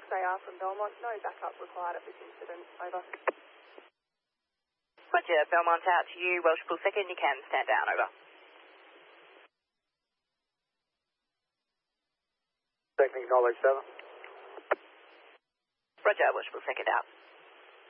6AR from Belmont. No backup required at this incident. Over. Roger, Belmont out to you. Welsh Pool 2nd, you can stand down. Over. Technique knowledge 7. Roger, Welsh Pool 2nd out.